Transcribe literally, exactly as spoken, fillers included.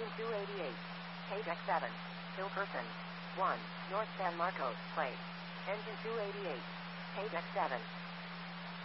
Engine two eighty-eight. Page X seven. Hill person. one. North San Marcos, place. Engine two eighty-eight. Page X seven.